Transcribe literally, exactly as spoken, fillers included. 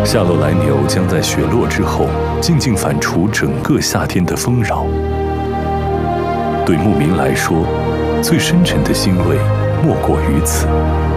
夏洛来牛将在雪落之后静静反刍整个夏天的丰饶。对牧民来说，最深沉的欣慰莫过于此。